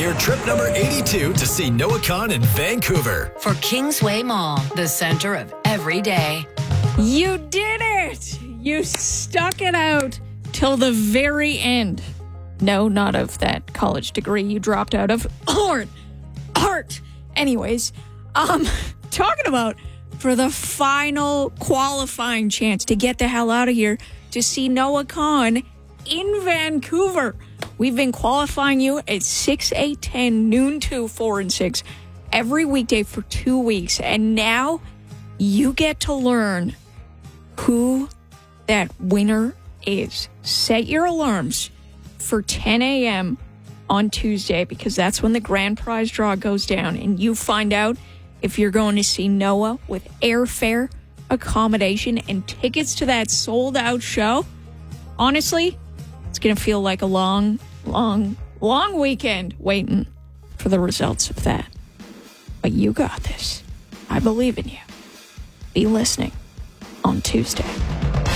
year trip number 82 to see Noah Kahan in Vancouver. For Kingsway Mall, the center of every day. You did it! You stuck it out till the very end. No, not of that college degree you dropped out of. Art. Anyways, talking about for the final qualifying chance to get the hell out of here to see Noah Kahan in Vancouver. We've been qualifying you at 6, 8, 10, noon 2, 4, and 6 every weekday for 2 weeks. And now you get to learn who that winner is. Set your alarms for 10 a.m. on Tuesday because that's when the grand prize draw goes down. And you find out if you're going to see Noah with airfare, accommodation, and tickets to that sold-out show. Honestly, it's going to feel like a long weekend waiting for the results of that. But you got this. I believe in you. Be listening on Tuesday.